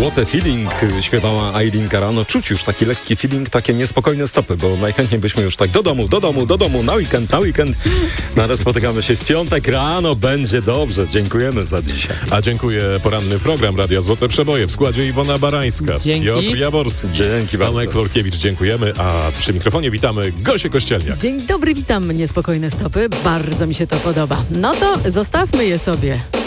What a feeling, śpiewała Aileen Carano. Czuć już taki lekki feeling, takie niespokojne stopy, bo najchętniej byśmy już tak do domu, na weekend. No ale spotykamy się w piątek rano, będzie dobrze. Dziękujemy za dzisiaj. A dziękuję poranny program Radia Złote Przeboje w składzie Iwona Barańska, Dzięki. Piotr Jaworski, Dzięki bardzo. Tomek Florkiewicz, dziękujemy, a przy mikrofonie witamy Gosię Kościelniak. Dzień dobry, witam niespokojne stopy. Bardzo mi się to podoba. No to zostawmy je sobie.